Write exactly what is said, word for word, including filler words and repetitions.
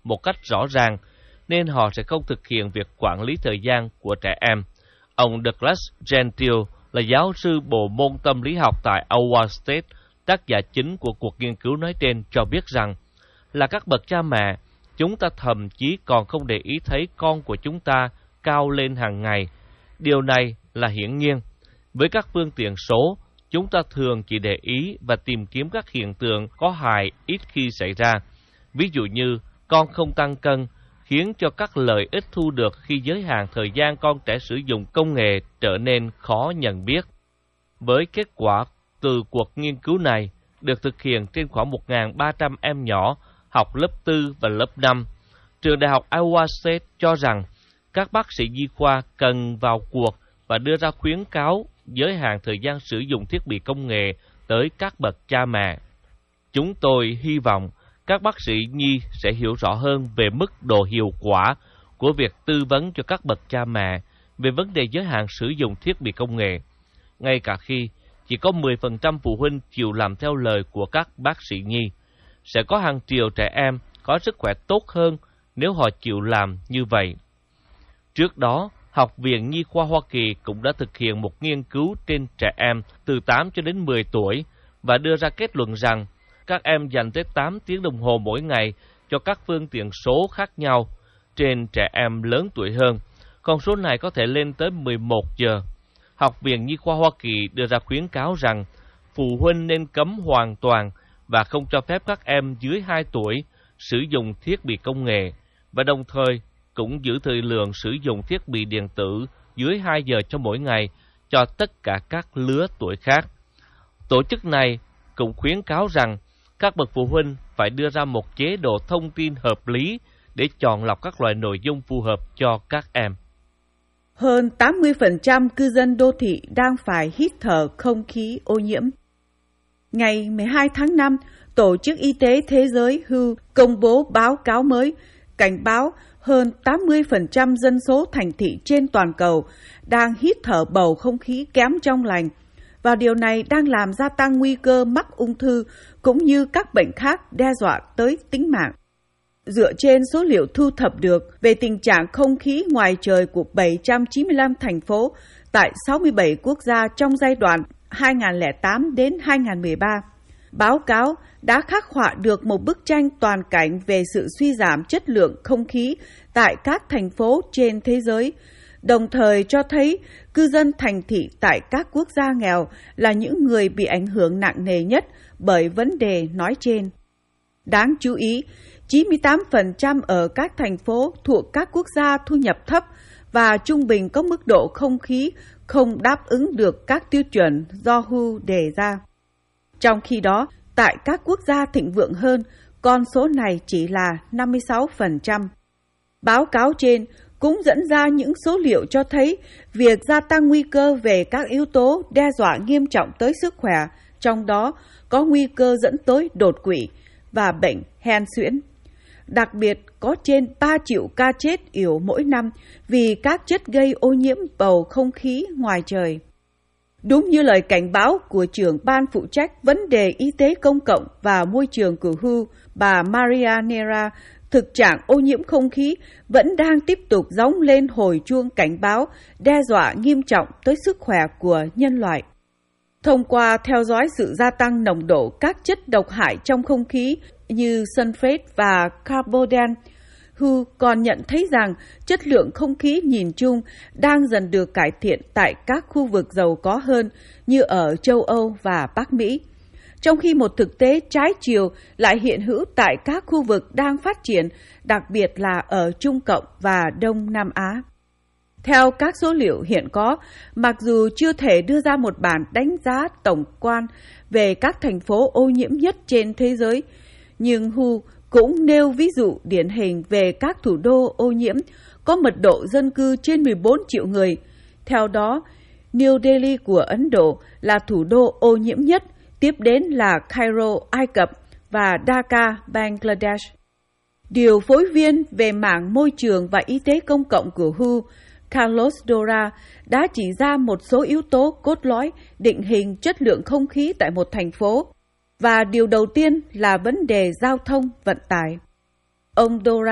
một cách rõ ràng, nên họ sẽ không thực hiện việc quản lý thời gian của trẻ em. Ông Douglas Gentile là giáo sư bộ môn tâm lý học tại Iowa State, tác giả chính của cuộc nghiên cứu nói trên, cho biết rằng là các bậc cha mẹ, chúng ta thậm chí còn không để ý thấy con của chúng ta cao lên hàng ngày. Điều này là hiển nhiên. Với các phương tiện số, chúng ta thường chỉ để ý và tìm kiếm các hiện tượng có hại ít khi xảy ra. Ví dụ như con không tăng cân, khiến cho các lợi ích thu được khi giới hạn thời gian con trẻ sử dụng công nghệ trở nên khó nhận biết. Với kết quả từ cuộc nghiên cứu này được thực hiện trên khoảng một nghìn ba trăm em nhỏ học lớp tư và lớp năm, trường đại học Iowa State cho rằng các bác sĩ nhi khoa cần vào cuộc và đưa ra khuyến cáo giới hạn thời gian sử dụng thiết bị công nghệ tới các bậc cha mẹ. Chúng tôi hy vọng các bác sĩ nhi sẽ hiểu rõ hơn về mức độ hiệu quả của việc tư vấn cho các bậc cha mẹ về vấn đề giới hạn sử dụng thiết bị công nghệ, ngay cả khi chỉ có mười phần trăm phụ huynh chịu làm theo lời của các bác sĩ nhi. Sẽ có hàng triệu trẻ em có sức khỏe tốt hơn nếu họ chịu làm như vậy. Trước đó, Học viện Nhi khoa Hoa Kỳ cũng đã thực hiện một nghiên cứu trên trẻ em từ tám cho đến mười tuổi và đưa ra kết luận rằng các em dành tới tám tiếng đồng hồ mỗi ngày cho các phương tiện số khác nhau trên trẻ em lớn tuổi hơn. Con số này có thể lên tới mười một giờ. Học viện Nhi khoa Hoa Kỳ đưa ra khuyến cáo rằng phụ huynh nên cấm hoàn toàn và không cho phép các em dưới hai tuổi sử dụng thiết bị công nghệ, và đồng thời cũng giữ thời lượng sử dụng thiết bị điện tử dưới hai giờ cho mỗi ngày cho tất cả các lứa tuổi khác. Tổ chức này cũng khuyến cáo rằng các bậc phụ huynh phải đưa ra một chế độ thông tin hợp lý để chọn lọc các loại nội dung phù hợp cho các em. Hơn tám mươi phần trăm cư dân đô thị đang phải hít thở không khí ô nhiễm. Ngày mười hai tháng năm, Tổ chức Y tế Thế giới W H O công bố báo cáo mới cảnh báo hơn tám mươi phần trăm dân số thành thị trên toàn cầu đang hít thở bầu không khí kém trong lành, và điều này đang làm gia tăng nguy cơ mắc ung thư cũng như các bệnh khác đe dọa tới tính mạng. Dựa trên số liệu thu thập được về tình trạng không khí ngoài trời của bảy trăm chín mươi lăm thành phố tại sáu mươi bảy quốc gia trong giai đoạn hai nghìn không trăm lẻ tám đến hai nghìn không trăm mười ba, báo cáo đã khắc họa được một bức tranh toàn cảnh về sự suy giảm chất lượng không khí tại các thành phố trên thế giới, đồng thời cho thấy cư dân thành thị tại các quốc gia nghèo là những người bị ảnh hưởng nặng nề nhất bởi vấn đề nói trên. Đáng chú ý, chín mươi tám phần trăm ở các thành phố thuộc các quốc gia thu nhập thấp và trung bình có mức độ không khí không đáp ứng được các tiêu chuẩn do W H O đề ra. Trong khi đó, tại các quốc gia thịnh vượng hơn, con số này chỉ là năm mươi sáu phần trăm. Báo cáo trên cũng dẫn ra những số liệu cho thấy việc gia tăng nguy cơ về các yếu tố đe dọa nghiêm trọng tới sức khỏe, trong đó có nguy cơ dẫn tới đột quỵ và bệnh hen suyễn. Đặc biệt, có trên ba triệu ca chết yểu mỗi năm vì các chất gây ô nhiễm bầu không khí ngoài trời. Đúng như lời cảnh báo của trưởng ban phụ trách vấn đề y tế công cộng và môi trường của W H O, bà Maria Neira, thực trạng ô nhiễm không khí vẫn đang tiếp tục gióng lên hồi chuông cảnh báo đe dọa nghiêm trọng tới sức khỏe của nhân loại. Thông qua theo dõi sự gia tăng nồng độ các chất độc hại trong không khí như sulfate và carbon, W H O còn nhận thấy rằng chất lượng không khí nhìn chung đang dần được cải thiện tại các khu vực giàu có hơn như ở châu Âu và Bắc Mỹ, trong khi một thực tế trái chiều lại hiện hữu tại các khu vực đang phát triển, đặc biệt là ở Trung Cộng và Đông Nam Á. Theo các số liệu hiện có, mặc dù chưa thể đưa ra một bản đánh giá tổng quan về các thành phố ô nhiễm nhất trên thế giới, nhưng W H O cũng nêu ví dụ điển hình về các thủ đô ô nhiễm có mật độ dân cư trên mười bốn triệu người. Theo đó, New Delhi của Ấn Độ là thủ đô ô nhiễm nhất, tiếp đến là Cairo, Ai Cập và Dhaka, Bangladesh. Điều phối viên về mảng môi trường và y tế công cộng của W H O, Carlos Dora, đã chỉ ra một số yếu tố cốt lõi định hình chất lượng không khí tại một thành phố, và điều đầu tiên là vấn đề giao thông vận tải. Ông Dora